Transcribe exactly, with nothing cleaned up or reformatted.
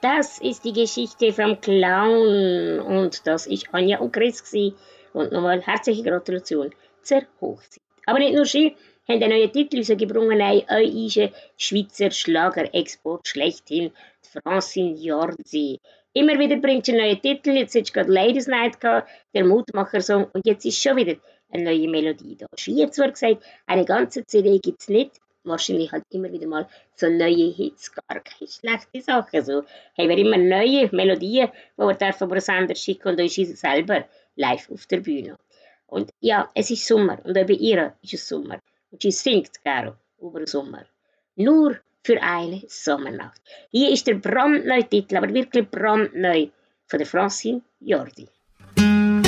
Das ist die Geschichte vom Clown. Und das ist Anja und Chris gewesen. Und nochmal herzliche Gratulation zur Hochzeit. Aber nicht nur sie haben einen neuen Titel rausgebracht. Nein, euch ist ein Schweizer Schlagerexport schlechthin, die Francine Jordi. Immer wieder bringt sie einen neuen Titel. Jetzt hat sie gerade Ladies Night gehabt, der Mutmacher-Song. Und jetzt ist schon wieder eine neue Melodie da. Wie zwar gesagt, eine ganze C D gibt es nicht. Wahrscheinlich halt immer wieder mal so neue Hits, gar keine schlechte Sache. So haben wir immer neue Melodien, die wir dürfen über den Sender schicken und dann ist sie selber live auf der Bühne. Und ja, es ist Sommer und auch bei ihr ist es Sommer. Und sie singt gerne über den Sommer. Nur für eine Sommernacht. Hier ist der brandneue Titel, aber wirklich brandneu, von der Francine Jordi.